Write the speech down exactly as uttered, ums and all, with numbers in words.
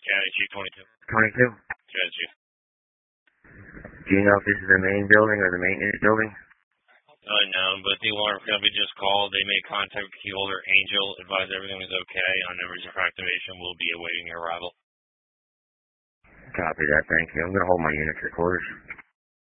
County Chief twenty-two. twenty-two. County Chief. Do you know if this is the main building or the maintenance building? Unknown, but the alarm company just called. They made contact with keyholder Angel, advised everything was okay. On no reason for activation, we'll be awaiting your arrival. Copy that, thank you. I'm going to hold my units at quarters.